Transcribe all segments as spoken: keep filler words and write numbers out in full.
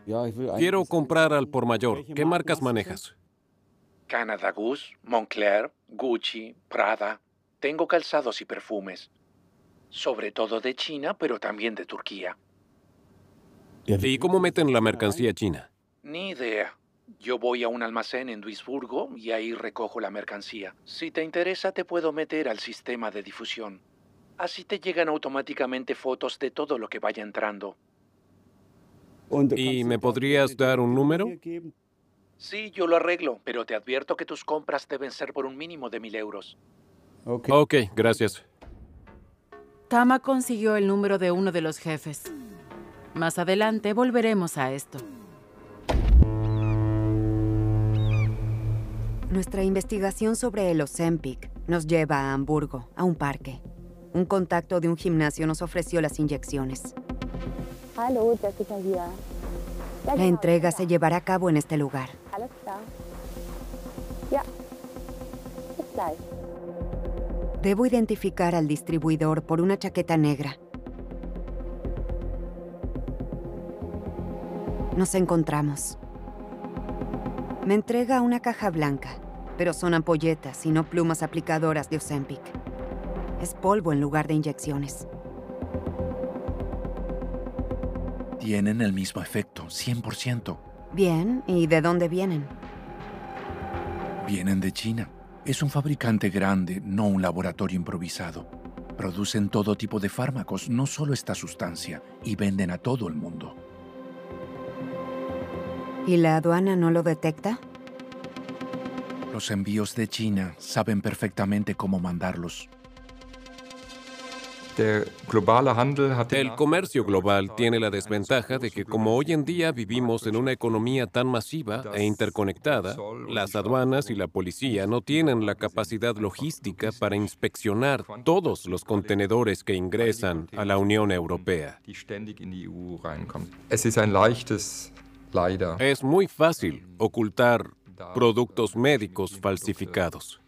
Quiero comprar al por mayor. ¿Qué marcas manejas? Canada Goose, Moncler, Gucci, Prada. Tengo calzados y perfumes. Sobre todo de China, pero también de Turquía. ¿Y cómo meten la mercancía china? Ni idea. Yo voy a un almacén en Duisburgo y ahí recojo la mercancía. Si te interesa, te puedo meter al sistema de difusión. Así te llegan automáticamente fotos de todo lo que vaya entrando. ¿Y me podrías dar un número? Sí, yo lo arreglo, pero te advierto que tus compras deben ser por un mínimo de mil euros. Ok, gracias. Tama consiguió el número de uno de los jefes. Más adelante volveremos a esto. Nuestra investigación sobre el Ozempic nos lleva a Hamburgo, a un parque. Un contacto de un gimnasio nos ofreció las inyecciones. La entrega se llevará a cabo en este lugar. Debo identificar al distribuidor por una chaqueta negra. Nos encontramos. Me entrega una caja blanca, pero son ampolletas y no plumas aplicadoras de Ozempic. Es polvo en lugar de inyecciones. Tienen el mismo efecto, cien por ciento. Bien, ¿y de dónde vienen? Vienen de China. Es un fabricante grande, no un laboratorio improvisado. Producen todo tipo de fármacos, no solo esta sustancia, y venden a todo el mundo. ¿Y la aduana no lo detecta? Los envíos de China saben perfectamente cómo mandarlos. El comercio global tiene la desventaja de que como hoy en día vivimos en una economía tan masiva e interconectada, las aduanas y la policía no tienen la capacidad logística para inspeccionar todos los contenedores que ingresan a la Unión Europea. Es muy fácil ocultar productos médicos falsificados.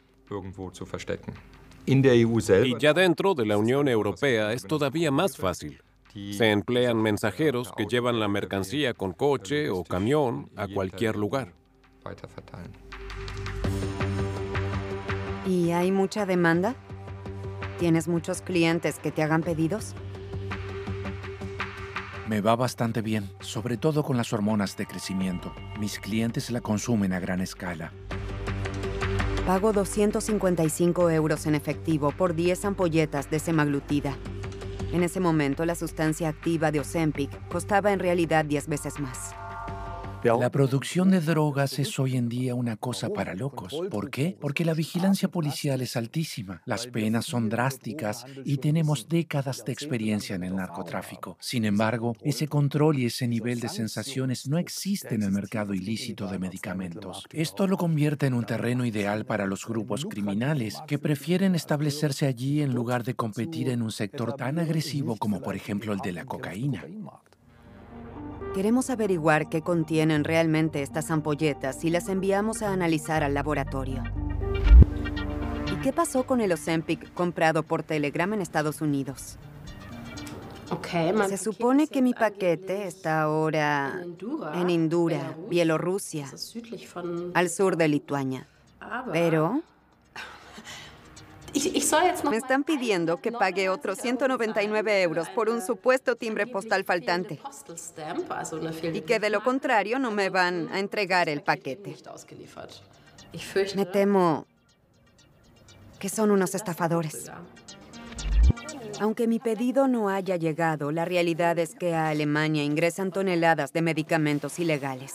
Y ya dentro de la Unión Europea es todavía más fácil. Se emplean mensajeros que llevan la mercancía con coche o camión a cualquier lugar. ¿Y hay mucha demanda? ¿Tienes muchos clientes que te hagan pedidos? Me va bastante bien, sobre todo con las hormonas de crecimiento. Mis clientes la consumen a gran escala. Pago doscientos cincuenta y cinco euros en efectivo por diez ampolletas de semaglutida. En ese momento, la sustancia activa de Ozempic costaba en realidad diez veces más. La producción de drogas es hoy en día una cosa para locos. ¿Por qué? Porque la vigilancia policial es altísima, las penas son drásticas y tenemos décadas de experiencia en el narcotráfico. Sin embargo, ese control y ese nivel de sensaciones no existe en el mercado ilícito de medicamentos. Esto lo convierte en un terreno ideal para los grupos criminales que prefieren establecerse allí en lugar de competir en un sector tan agresivo como por ejemplo el de la cocaína. Queremos averiguar qué contienen realmente estas ampolletas y las enviamos a analizar al laboratorio. ¿Y qué pasó con el Ozempic comprado por Telegram en Estados Unidos? Se supone que mi paquete está ahora en Indura, Bielorrusia, al sur de Lituania. Pero me están pidiendo que pague otros ciento noventa y nueve euros por un supuesto timbre postal faltante. Y que de lo contrario no me van a entregar el paquete. Me temo que son unos estafadores. Aunque mi pedido no haya llegado, la realidad es que a Alemania ingresan toneladas de medicamentos ilegales.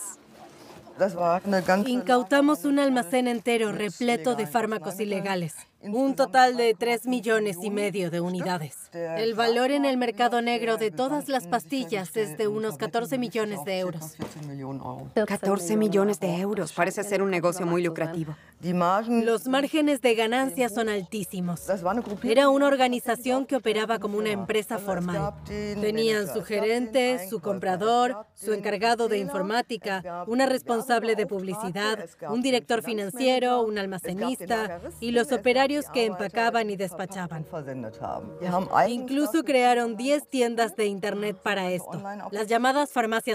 Incautamos un almacén entero repleto de fármacos ilegales. Un total de tres millones y medio de unidades. El valor en el mercado negro de todas las pastillas es de unos catorce millones de euros. catorce millones de euros. Parece ser un negocio muy lucrativo. Los márgenes de ganancia son altísimos. Era una organización que operaba como una empresa formal. Tenían su gerente, su comprador, su encargado de informática, una responsable de publicidad, un director financiero, un almacenista y los operarios que empacaban y despachaban. Incluso crearon diez tiendas de internet para esto, las llamadas farmacias